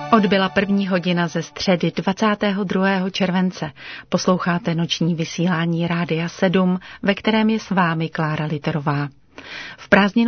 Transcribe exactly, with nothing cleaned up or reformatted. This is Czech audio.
Odbyla první hodina ze středy dvacátého druhého července. Posloucháte noční vysílání Rádia sedm, ve kterém je s vámi Klára Literová. V prázdninu